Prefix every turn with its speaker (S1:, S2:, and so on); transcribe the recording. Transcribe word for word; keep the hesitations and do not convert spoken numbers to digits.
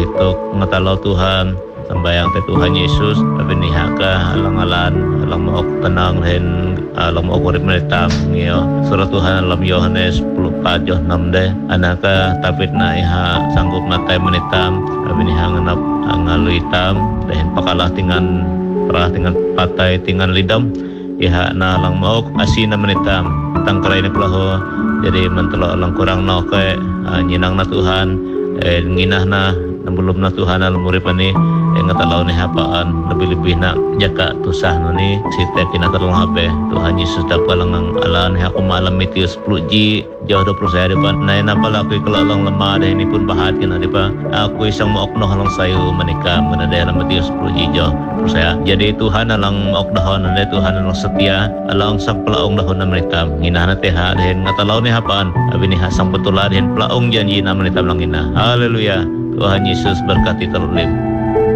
S1: hitok ngatalaw Tuhan sambayang te Tuhan Yesus abiniha ka alang-alan alang maok tenang hen alang maok urip menitam ngiyo surat Tuhan alam Yohanes sepuluh empat Yoh enam de anaka tapit na iha sanggup natai menitam abiniha nganap ngalui tam dehen pakalah tingan perah tingan patai tingan lidam iha na alang maok asina menitam tangkarai ni pelaho jadi mentelo alang kurang no ke nyinang na Tuhan eh nginah na belum na Tuhan alam urip ani yang ngatalaw ni hapaan lebih-lebih nak jaka tusah no ni sita kinatalong habe Tuhan Yesus dapalang ang alan ha kumalam mitio sepuluh ji jauh dua puluh saya depan na napala aku kelalang lemah dah ini pun bahat kena depa aku isang maoknoh halang sayu menikah menadai alam mitio sepuluh ji jauh puluh saya jadi Tuhan alang maoknohon ande Tuhan alang setia alang sang pelaong dahon na menitam nginah na teha dahin ngatalaw ni hapaan abini ha sang betulah dahin pelaong janji na menitam lang ina haleluya Tuhan Yesus berkati terlebih.